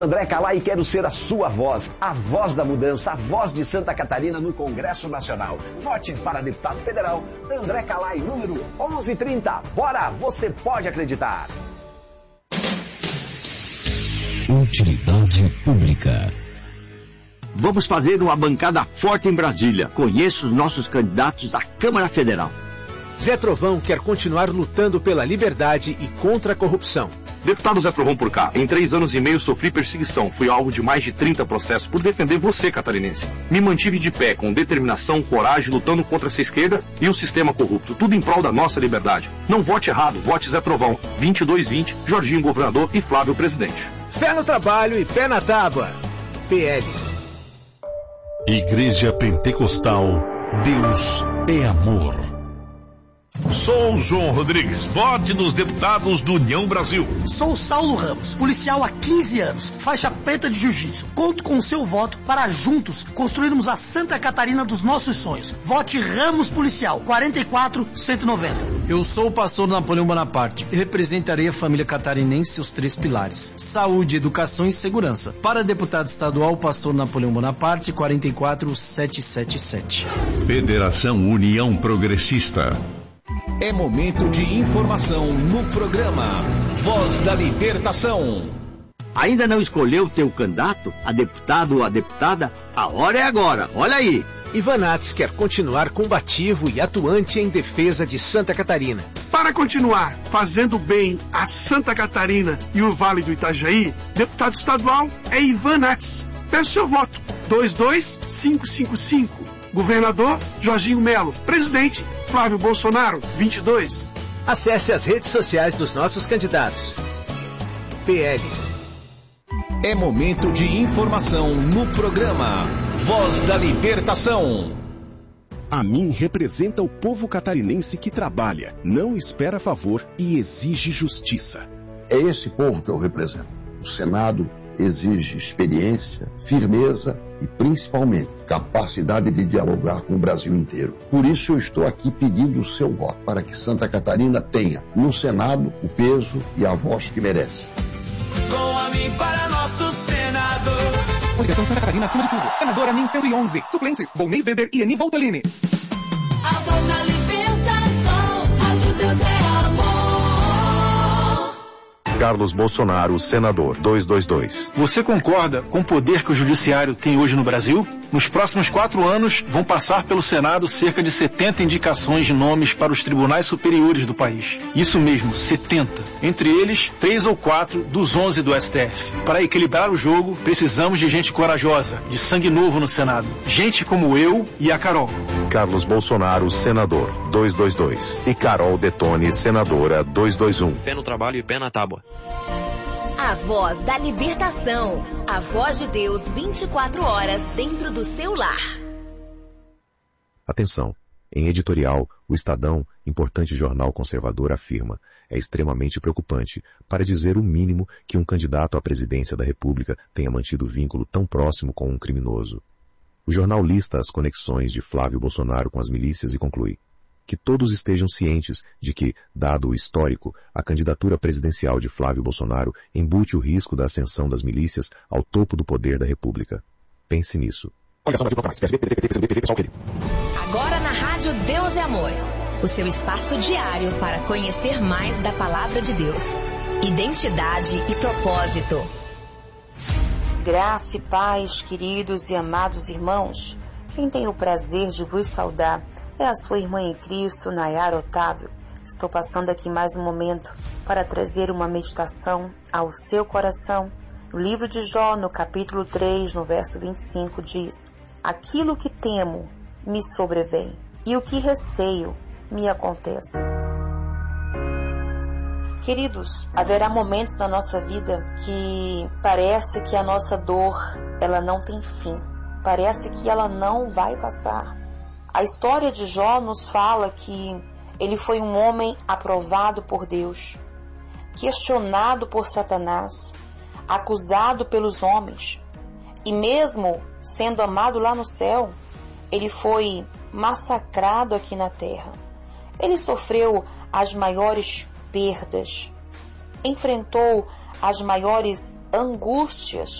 André Calai, quero ser a sua voz, a voz da mudança, a voz de Santa Catarina no Congresso Nacional. Vote para deputado federal, André Calai, número 1130. Bora, você pode acreditar. Utilidade pública. Vamos fazer uma bancada forte em Brasília. Conheço os nossos candidatos à Câmara Federal. Zé Trovão quer continuar lutando pela liberdade e contra a corrupção. Deputado Zé Trovão por cá, em 3 anos e meio sofri perseguição. Fui alvo de mais de 30 processos por defender você, catarinense. Me mantive de pé, com determinação, coragem, lutando contra essa esquerda e o sistema corrupto. Tudo em prol da nossa liberdade. Não vote errado, vote Zé Trovão. 2220, Jorginho governador e Flávio presidente. Fé no trabalho e pé na tábua. PL. Igreja Pentecostal, Deus é amor. Sou João Rodrigues, vote nos deputados do União Brasil. Sou Saulo Ramos, policial há 15 anos, faixa preta de jiu-jitsu. Conto com o seu voto para juntos construirmos a Santa Catarina dos nossos sonhos. Vote Ramos Policial, 44-190. Eu sou o pastor Napoleão Bonaparte e representarei a família catarinense e seus 3 pilares: saúde, educação e segurança. Para deputado estadual, pastor Napoleão Bonaparte, 44777. Federação União Progressista. É momento de informação no programa Voz da Libertação. Ainda não escolheu teu candidato, a deputado ou a deputada? A hora é agora, olha aí. Ivan Nats quer continuar combativo e atuante em defesa de Santa Catarina. Para continuar fazendo bem a Santa Catarina e o Vale do Itajaí, deputado estadual é Ivan Nats. Peço seu voto, 22555. Governador, Jorginho Melo. Presidente, Flávio Bolsonaro, 22. Acesse as redes sociais dos nossos candidatos. PL. É momento de informação no programa Voz da Libertação. A mim representa o povo catarinense que trabalha, não espera favor e exige justiça. É esse povo que eu represento. O Senado exige experiência, firmeza e, principalmente, capacidade de dialogar com o Brasil inteiro. Por isso eu estou aqui pedindo o seu voto, para que Santa Catarina tenha, no Senado, o peso e a voz que merece. Com a mim para nosso Senado. Coligação Santa Catarina acima de tudo. Senadora NIM 111. Suplentes, Volney Weber e Eni Voltolini. A voz da libertação, Rádio Deus é amor. Carlos Bolsonaro, senador, 222. Você concorda com o poder que o judiciário tem hoje no Brasil? Nos próximos 4 anos, vão passar pelo Senado cerca de 70 indicações de nomes para os tribunais superiores do país. Isso mesmo, 70. Entre eles, 3 ou 4 dos 11 do STF. Para equilibrar o jogo, precisamos de gente corajosa, de sangue novo no Senado. Gente como eu e a Carol. Carlos Bolsonaro, senador, 222. E Carol Detone, senadora, 221. Fé no trabalho e pé na tábua. A voz da libertação. A voz de Deus 24 horas dentro do seu lar. Atenção. Em editorial, o Estadão, importante jornal conservador, afirma: é extremamente preocupante, para dizer o mínimo, que um candidato à presidência da República tenha mantido vínculo tão próximo com um criminoso. O jornal lista as conexões de Flávio Bolsonaro com as milícias e conclui: que todos estejam cientes de que, dado o histórico, a candidatura presidencial de Flávio Bolsonaro embute o risco da ascensão das milícias ao topo do poder da República. Pense nisso. Agora na Rádio Deus é Amor, o seu espaço diário para conhecer mais da Palavra de Deus. Identidade e propósito. Graça e paz, queridos e amados irmãos. Quem tem o prazer de vos saudar é a sua irmã em Cristo, Nayara Otávio. Estou passando aqui mais um momento para trazer uma meditação ao seu coração. No livro de Jó, no capítulo 3, no verso 25, diz: aquilo que temo me sobrevém, e o que receio me acontece. Queridos, haverá momentos na nossa vida que parece que a nossa dor, ela não tem fim. Parece que ela não vai passar. A história de Jó nos fala que ele foi um homem aprovado por Deus, questionado por Satanás, acusado pelos homens, e mesmo sendo amado lá no céu, ele foi massacrado aqui na terra. Ele sofreu as maiores perdas, enfrentou as maiores angústias